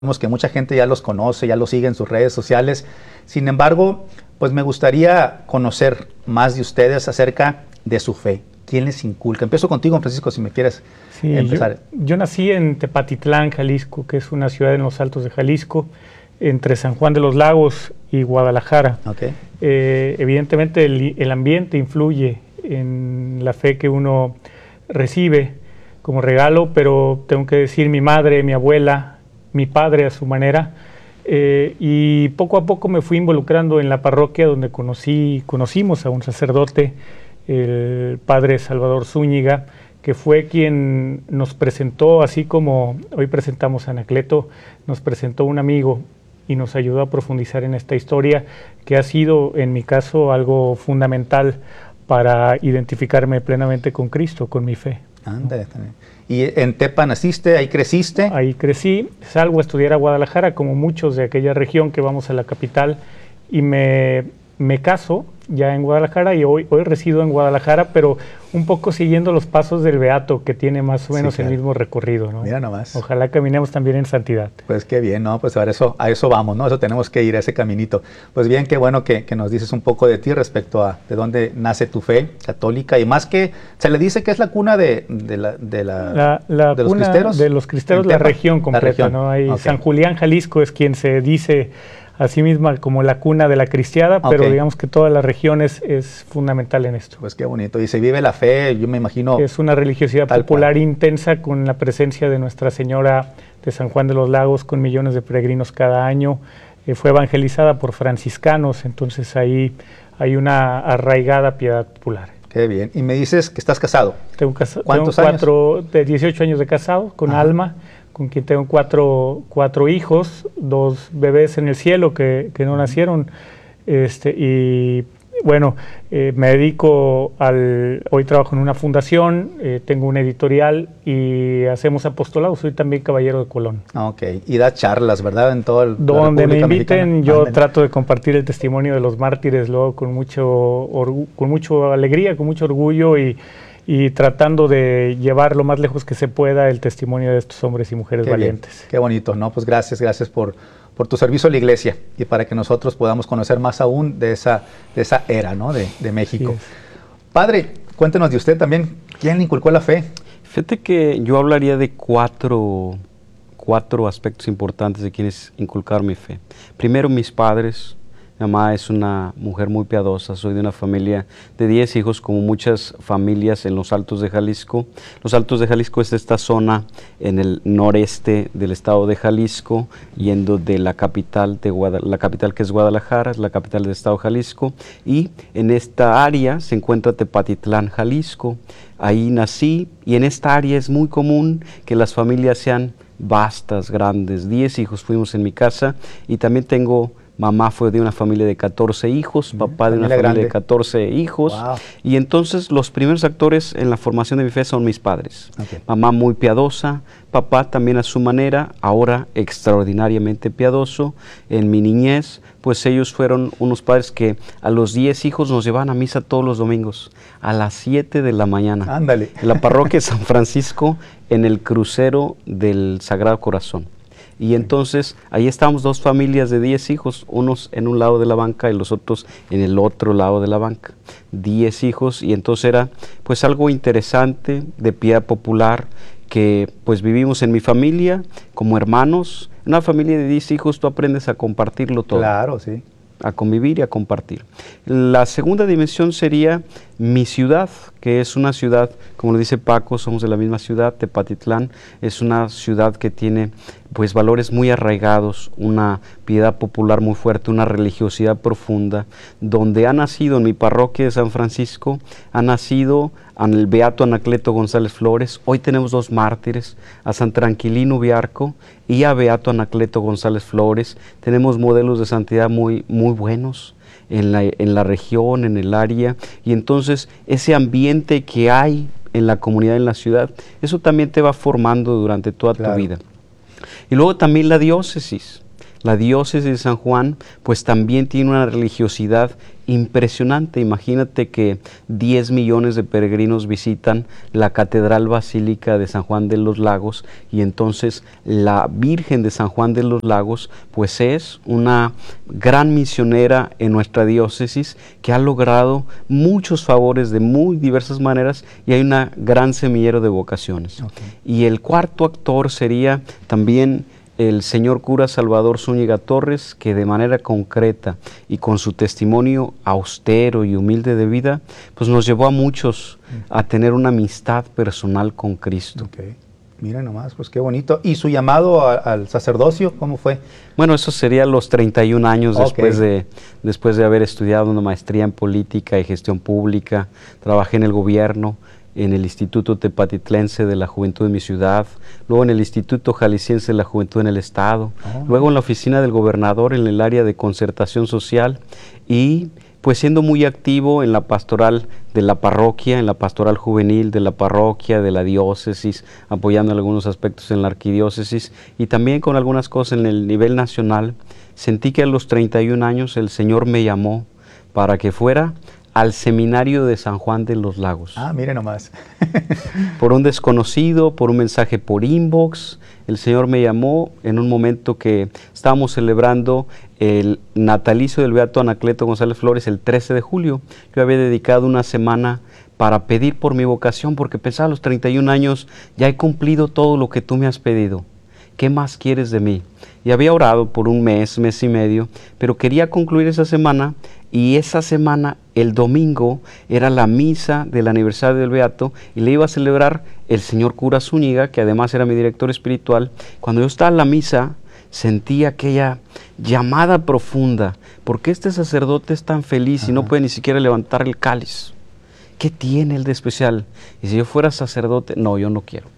Sabemos que mucha gente ya los conoce, ya los sigue en sus redes sociales. Sin embargo, pues me gustaría conocer más de ustedes acerca de su fe. ¿Quién les inculca? Empiezo contigo, Francisco, si me quieres empezar. Yo nací en Tepatitlán, Jalisco, que es una ciudad en los Altos de Jalisco, entre San Juan de los Lagos y Guadalajara. Okay. Evidentemente el ambiente influye en la fe que uno recibe como regalo, pero tengo que decir, mi madre, mi abuela, mi padre a su manera, y poco a poco me fui involucrando en la parroquia donde conocimos a un sacerdote, el padre Salvador Zúñiga, que fue quien nos presentó, así como hoy presentamos a Anacleto, nos presentó un amigo y nos ayudó a profundizar en esta historia, que ha sido, en mi caso, algo fundamental para identificarme plenamente con Cristo, con mi fe. Anda, ¿y en Tepa naciste? ¿Ahí creciste? Ahí crecí, salgo a estudiar a Guadalajara, como muchos de aquella región que vamos a la capital, y me caso ya en Guadalajara, y hoy resido en Guadalajara, pero un poco siguiendo los pasos del Beato, que tiene más o menos el mismo recorrido, ¿no? Mira nomás. Ojalá caminemos también en santidad. Pues qué bien, ¿no? Pues a eso vamos, ¿no? Eso tenemos que ir, a ese caminito. Pues bien, qué bueno que nos dices un poco de ti respecto a de dónde nace tu fe católica, y más que se le dice que es la cuna de los cuna cristeros. De los cristeros, la región completa, ¿no? Hay okay. San Julián, Jalisco, es quien se dice a sí misma como la cuna de la cristiada, pero digamos que toda la región es fundamental en esto. Pues qué bonito. Y se vive la fe, yo me imagino. Es una religiosidad popular intensa, con la presencia de Nuestra Señora de San Juan de los Lagos, con millones de peregrinos cada año. Fue evangelizada por franciscanos, entonces ahí hay una arraigada piedad popular. Qué bien. Y me dices que estás casado. ¿Cuántos años? De 18 años de casado, con Alma, con quien tengo cuatro hijos, 2 bebés en el cielo que no nacieron, y bueno, me dedico hoy trabajo en una fundación, tengo una editorial y hacemos apostolado, soy también caballero de Colón. Ok, y da charlas, ¿verdad? En todo el donde me inviten, yo trato de compartir el testimonio de los mártires, luego con mucha alegría, con mucho orgullo, y tratando de llevar lo más lejos que se pueda el testimonio de estos hombres y mujeres valientes. Bien. Qué bonito, ¿no? Pues gracias por tu servicio a la iglesia, y para que nosotros podamos conocer más aún de esa era, ¿no? de México. Padre, cuéntenos de usted también. ¿Quién le inculcó la fe? Fíjate que yo hablaría de cuatro aspectos importantes de quienes inculcaron mi fe. Primero, mis padres. Mi mamá es una mujer muy piadosa, soy de una familia de 10 hijos, como muchas familias en los Altos de Jalisco. Los Altos de Jalisco es esta zona en el noreste del estado de Jalisco, yendo de la capital, la capital que es Guadalajara, es la capital del estado de Jalisco, y en esta área se encuentra Tepatitlán, Jalisco. Ahí nací, y en esta área es muy común que las familias sean vastas, grandes. 10 hijos fuimos en mi casa, y también mamá fue de una familia de 14 hijos, papá de una familia de 14 hijos. Wow. Y entonces los primeros actores en la formación de mi fe son mis padres. Okay. Mamá muy piadosa, papá también a su manera, ahora extraordinariamente piadoso. En mi niñez, pues ellos fueron unos padres que a los 10 hijos nos llevaban a misa todos los domingos, a las 7 de la mañana. Ándale. En la parroquia de San Francisco, en el crucero del Sagrado Corazón. Y entonces ahí estábamos 2 familias de 10 hijos, unos en un lado de la banca y los otros en el otro lado de la banca. 10 hijos, y entonces era pues algo interesante, de piedad popular, que pues vivimos en mi familia como hermanos. En una familia de 10 hijos tú aprendes a compartirlo todo. Claro, sí. A convivir y a compartir. La segunda dimensión sería mi ciudad, que es una ciudad, como lo dice Paco, somos de la misma ciudad, Tepatitlán. Es una ciudad que tiene pues valores muy arraigados, una piedad popular muy fuerte, una religiosidad profunda, donde ha nacido en mi parroquia de San Francisco, ha nacido el Beato Anacleto González Flores. Hoy tenemos 2 mártires, a San Tranquilino Ubiarco y a Beato Anacleto González Flores. Tenemos modelos de santidad muy buenos en la región, en el área, y entonces ese ambiente que hay en la comunidad, en la ciudad, eso también te va formando durante toda tu vida. Y luego también la diócesis. La diócesis de San Juan pues también tiene una religiosidad impresionante. Imagínate que 10 millones de peregrinos visitan la Catedral Basílica de San Juan de los Lagos, y entonces la Virgen de San Juan de los Lagos pues es una gran misionera en nuestra diócesis que ha logrado muchos favores de muy diversas maneras, y hay una gran semillero de vocaciones. Okay. Y el cuarto actor sería también el señor cura Salvador Zúñiga Torres, que de manera concreta y con su testimonio austero y humilde de vida, pues nos llevó a muchos a tener una amistad personal con Cristo. Okay. Mira nomás, pues qué bonito. ¿Y su llamado al sacerdocio, cómo fue? Bueno, eso sería a los 31 años Okay. después de haber estudiado una maestría en política y gestión pública. Trabajé en el gobierno, en el Instituto Tepatitlense de la Juventud de mi ciudad, luego en el Instituto Jalisciense de la Juventud en el Estado, luego en la oficina del gobernador en el área de concertación social, y pues siendo muy activo en la pastoral de la parroquia, en la pastoral juvenil de la parroquia, de la diócesis, apoyando en algunos aspectos en la arquidiócesis, y también con algunas cosas en el nivel nacional. Sentí que a los 31 años el Señor me llamó para que fuera al seminario de San Juan de los Lagos. Ah, mire nomás. Por un desconocido, por un mensaje por inbox, el Señor me llamó en un momento que estábamos celebrando el natalicio del Beato Anacleto González Flores el 13 de julio. Yo había dedicado una semana para pedir por mi vocación, porque pensaba a los 31 años, ya he cumplido todo lo que tú me has pedido. ¿Qué más quieres de mí? Y había orado por un mes, mes y medio, pero quería concluir esa semana, y esa semana, el domingo, era la misa del aniversario del Beato, y le iba a celebrar el señor cura Zúñiga, que además era mi director espiritual. Cuando yo estaba en la misa, sentí aquella llamada profunda. ¿Por qué este sacerdote es tan feliz y no puede ni siquiera levantar el cáliz? ¿Qué tiene él de especial? Y si yo fuera sacerdote, no, yo no quiero.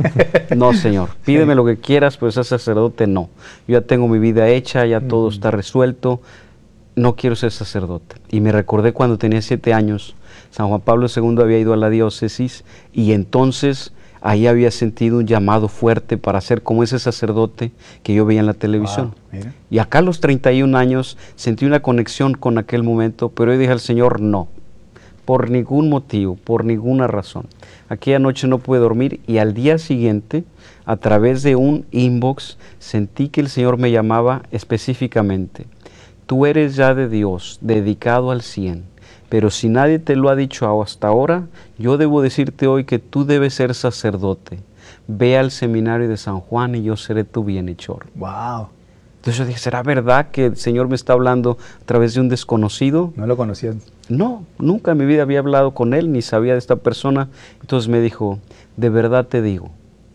No, Señor, pídeme lo que quieras, pero ese sacerdote no. Yo ya tengo mi vida hecha, ya todo está resuelto. No quiero ser sacerdote. Y me recordé cuando tenía 7 años, San Juan Pablo II había ido a la diócesis, y entonces ahí había sentido un llamado fuerte para ser como ese sacerdote que yo veía en la televisión. Wow, y acá a los 31 años sentí una conexión con aquel momento, pero yo dije al Señor, no, por ningún motivo, por ninguna razón. Aquella noche no pude dormir, y al día siguiente, a través de un inbox, sentí que el Señor me llamaba específicamente. Tú eres ya de Dios, dedicado al 100, pero si nadie te lo ha dicho hasta ahora, yo debo decirte hoy que tú debes ser sacerdote. Ve al seminario de San Juan y yo seré tu bienhechor. Wow. Entonces yo dije, ¿será verdad que el Señor me está hablando a través de un desconocido? ¿No lo conocías? No, nunca en mi vida había hablado con él, ni sabía de esta persona. Entonces me dijo, de verdad te digo,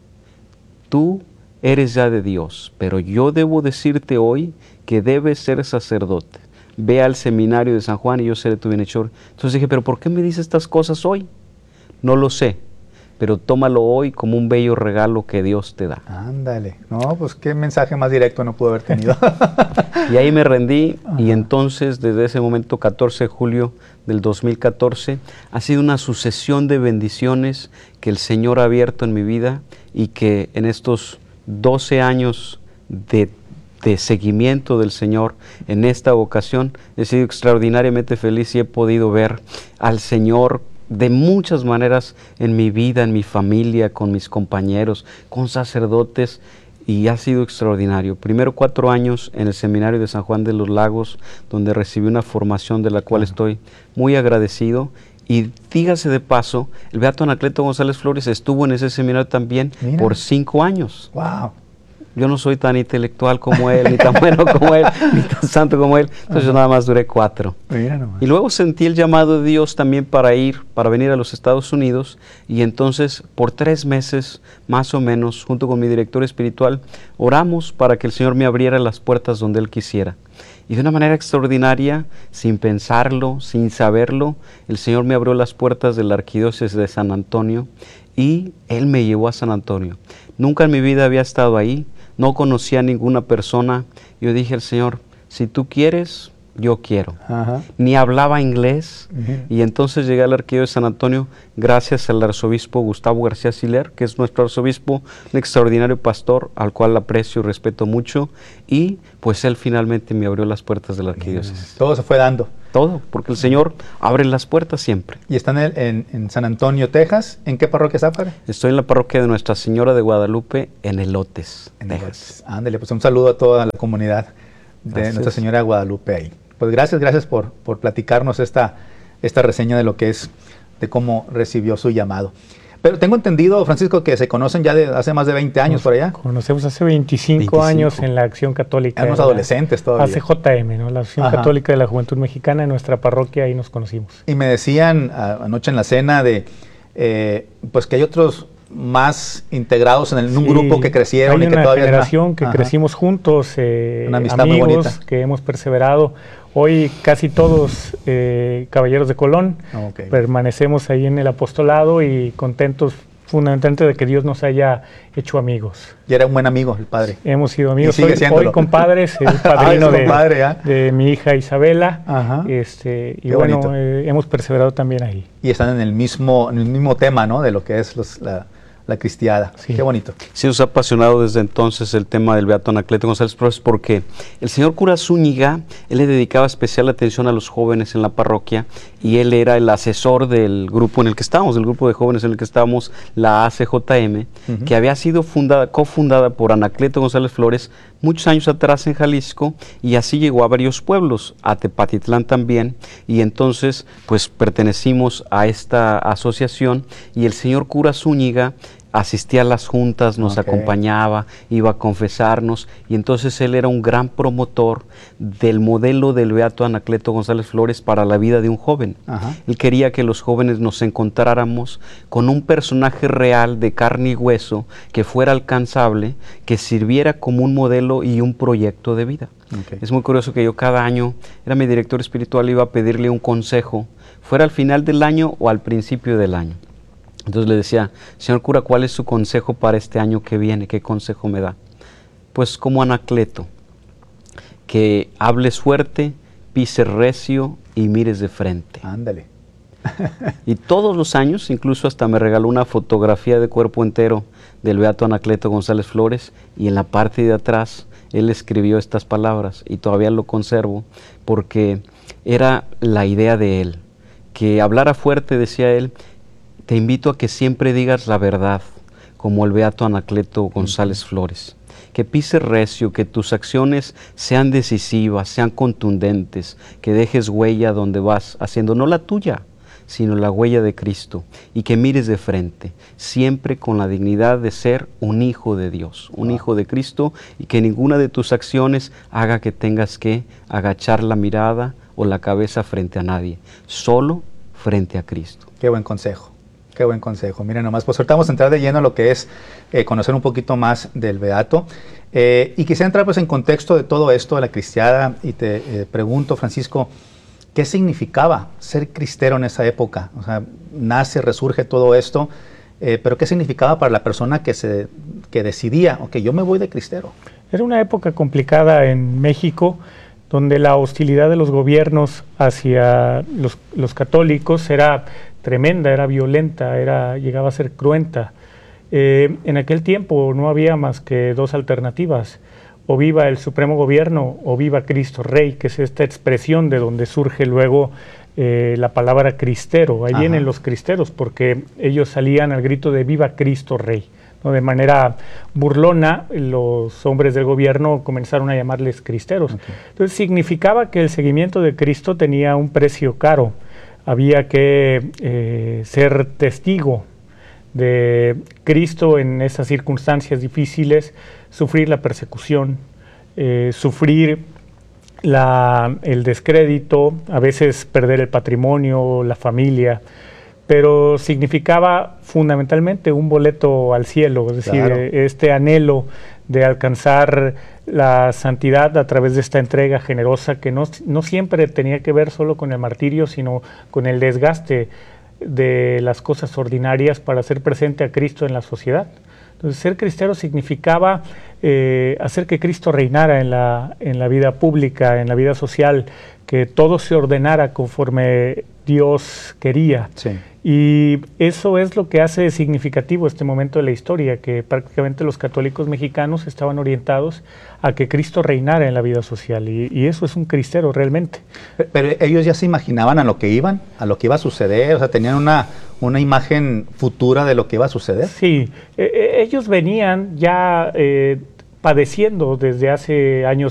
tú eres ya de Dios, pero yo debo decirte hoy que debes ser sacerdote. Ve al seminario de San Juan y yo seré tu bienhechor. Entonces dije, ¿pero por qué me dice estas cosas hoy? No lo sé, pero tómalo hoy como un bello regalo que Dios te da. Ándale. No, pues qué mensaje más directo no pudo haber tenido. Y ahí me rendí, y entonces desde ese momento, 14 de julio del 2014, ha sido una sucesión de bendiciones que el Señor ha abierto en mi vida, y que en estos 12 años de seguimiento del Señor en esta vocación he sido extraordinariamente feliz, y he podido ver al Señor de muchas maneras en mi vida, en mi familia, con mis compañeros, con sacerdotes, y ha sido extraordinario. Primero 4 años en el seminario de San Juan de los Lagos, donde recibí una formación de la cual estoy muy agradecido. Y dígase de paso, el Beato Anacleto González Flores estuvo en ese seminario también. Mira. Por 5 años. Wow. Yo no soy tan intelectual como él, ni tan bueno como él, ni tan santo como él. Entonces yo nada más duré 4. Mira nomás. Y luego sentí el llamado de Dios también para venir a los Estados Unidos. Y entonces por 3 meses, más o menos, junto con mi director espiritual, oramos para que el Señor me abriera las puertas donde Él quisiera. Y de una manera extraordinaria, sin pensarlo, sin saberlo, el Señor me abrió las puertas de la arquidiócesis de San Antonio, y Él me llevó a San Antonio. Nunca en mi vida había estado ahí, no conocía a ninguna persona. Yo dije al Señor, si tú quieres, yo quiero. Ajá. Ni hablaba inglés, Ujú. y entonces llegué al arquidiócesis de San Antonio gracias al arzobispo Gustavo García Siller, que es nuestro arzobispo, un extraordinario pastor al cual aprecio y respeto mucho, y pues él finalmente me abrió las puertas de la arquidiócesis. Todo se fue dando. Todo, porque el Señor abre las puertas siempre. Y está en San Antonio, Texas. ¿En qué parroquia está, padre? Estoy en la parroquia de Nuestra Señora de Guadalupe en Elotes, En Texas. Elotes. Ándale, pues un saludo a toda la comunidad de Gracias. Nuestra Señora de Guadalupe ahí. Pues gracias por platicarnos esta reseña de lo que es, de cómo recibió su llamado. Pero tengo entendido, Francisco, que se conocen ya de hace más de 20 años por allá. Conocemos hace 25 años en la Acción Católica. Éramos adolescentes todavía. ACJM, ¿no? La Acción Ajá. Católica de la Juventud Mexicana, en nuestra parroquia, ahí nos conocimos. Y me decían anoche en la cena pues que hay otros más integrados en un Sí, grupo que crecieron hay y que una todavía generación que Ajá. crecimos juntos, Una amistad muy amigos bonita. que hemos perseverado. Hoy casi todos caballeros de Colón, Ok. permanecemos ahí en el apostolado y contentos fundamentalmente de que Dios nos haya hecho amigos. Y era un buen amigo el padre. Hemos sido amigos. Y sigue Hoy siéndolo. compadres, el padrino es compadre, ¿ya? de mi hija Isabela. Ajá. Y Qué bueno, bonito. hemos perseverado también ahí. Y están en el mismo tema, ¿no? De lo que es la cristiada. Sí. Qué bonito. Sí, nos ha apasionado desde entonces el tema del beato Anacleto González Flores, porque el señor cura Zúñiga, él le dedicaba especial atención a los jóvenes en la parroquia, y él era el asesor del grupo en el que estábamos, del grupo de jóvenes en el que estábamos, la ACJM, Ujú. que había sido cofundada por Anacleto González Flores muchos años atrás en Jalisco, y así llegó a varios pueblos, a Tepatitlán también, y entonces pues pertenecimos a esta asociación, y el señor cura Zúñiga asistía a las juntas, nos Ok. acompañaba, iba a confesarnos, y entonces él era un gran promotor del modelo del beato Anacleto González Flores para la vida de un joven. Ajá. Él quería que los jóvenes nos encontráramos con un personaje real de carne y hueso que fuera alcanzable, que sirviera como un modelo y un proyecto de vida. Ok. Es muy curioso que yo cada año, era mi director espiritual, iba a pedirle un consejo, fuera al final del año o al principio del año. Entonces le decía, señor cura, ¿cuál es su consejo para este año que viene? ¿Qué consejo me da? Pues como Anacleto, que hables fuerte, pises recio y mires de frente. Ándale. Y todos los años, incluso hasta me regaló una fotografía de cuerpo entero del beato Anacleto González Flores, y en la parte de atrás él escribió estas palabras, y todavía lo conservo, porque era la idea de él, que hablara fuerte, decía él. Te invito a que siempre digas la verdad, como el beato Anacleto González Flores. Que pises recio, que tus acciones sean decisivas, sean contundentes, que dejes huella donde vas, haciendo no la tuya, sino la huella de Cristo, y que mires de frente, siempre con la dignidad de ser un hijo de Dios, un hijo de Cristo, y que ninguna de tus acciones haga que tengas que agachar la mirada o la cabeza frente a nadie, solo frente a Cristo. Qué buen consejo. Qué buen consejo. Miren nomás, pues ahorita vamos a entrar de lleno a lo que es conocer un poquito más del beato. Y quisiera entrar pues en contexto de todo esto de la cristiada, y te pregunto, Francisco, ¿qué significaba ser cristero en esa época? O sea, nace, resurge todo esto, pero ¿qué significaba para la persona que decidía, ok, yo me voy de cristero? Era una época complicada en México, donde la hostilidad de los gobiernos hacia los católicos era tremenda, era violenta, llegaba a ser cruenta. En aquel tiempo no había más que dos alternativas: o viva el Supremo Gobierno o viva Cristo Rey, que es esta expresión de donde surge luego la palabra cristero. Ahí Ajá. vienen los cristeros, porque ellos salían al grito de viva Cristo Rey, ¿no? De manera burlona, los hombres del gobierno comenzaron a llamarles cristeros. Okay. Entonces significaba que el seguimiento de Cristo tenía un precio caro. Había que ser testigo de Cristo en esas circunstancias difíciles, sufrir la persecución, sufrir el descrédito, a veces perder el patrimonio, la familia, pero significaba fundamentalmente un boleto al cielo, es decir, Claro. este anhelo de alcanzar la santidad a través de esta entrega generosa, que no siempre tenía que ver solo con el martirio, sino con el desgaste de las cosas ordinarias para hacer presente a Cristo en la sociedad. Entonces, ser cristiano significaba hacer que Cristo reinara en la vida pública, en la vida social, que todo se ordenara conforme Dios quería. Sí. Y eso es lo que hace significativo este momento de la historia, que prácticamente los católicos mexicanos estaban orientados a que Cristo reinara en la vida social, y eso es un cristero realmente. Pero ellos ya se imaginaban a lo que iban, a lo que iba a suceder, o sea, tenían una imagen futura de lo que iba a suceder. Sí, ellos venían ya padeciendo desde hace años